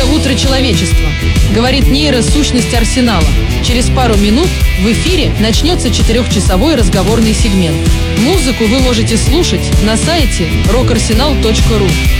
Доброе утро, человечество! Говорит нейросущность Арсенала. Через пару минут в эфире начнется 4-часовой разговорный сегмент. Музыку вы можете слушать на сайте rockarsenal.ru.